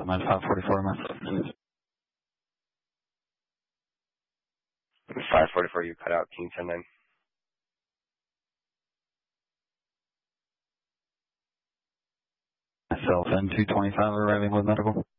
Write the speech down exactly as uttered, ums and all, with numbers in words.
minus five forty-four, myself, please. five forty-four, you cut out, King ten nine. Myself, N two twenty-five arriving with medical.